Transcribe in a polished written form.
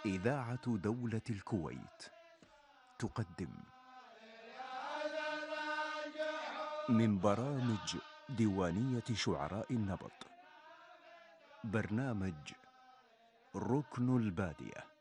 إذاعة دولة الكويت تقدم من برامج ديوانية شعراء النبط برنامج ركن البادية.